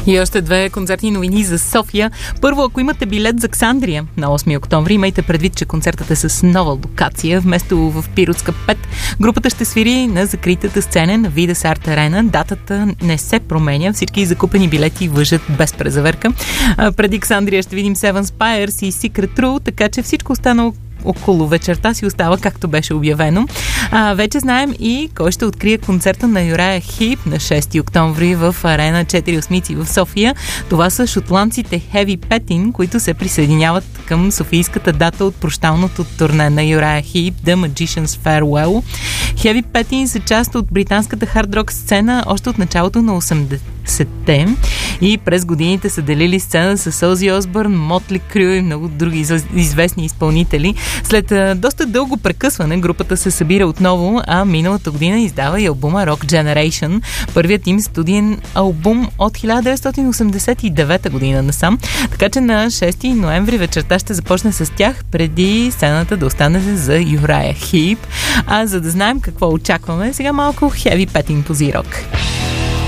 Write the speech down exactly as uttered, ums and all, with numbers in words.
И още две концертни новини за София. Първо, ако имате билет за Ксандрия на осми октомври, имайте предвид, че концертът е с нова локация. Вместо в Пиротска пет, групата ще свири на закритата сцена на Видас Арт Арена. Датата не се променя. Всички закупени билети важат без презаверка. А, преди Ксандрия ще видим Seven Spires и Secret True, така че всичко останало около вечерта си остава както беше обявено. А, вече знаем и кой ще открие концерта на Юрая Хип на шести октомври в Арена четири осмици в София. Това са шотландците Heavy Petting, които се присъединяват към софийската дата от прощалното турне на Юрая Хип, The Magician's Farewell. Heavy Petting са част от британската хард-рок сцена още от началото на осемдесетте и през годините са делили сцена с Ози Осбърн, Мотли Крю и много други известни изпълнители. След а, доста дълго прекъсване групата се събира отново, а миналата година издава и албума Rock Generation, първият им студиен албум от хиляда деветстотин осемдесет и девета година насам. Така че на шести ноември вечерта ще започне с тях, преди сцената да остане за Юрая Хип. А за да знаем какво очакваме, сега малко Heavy Petting по Z-Rock.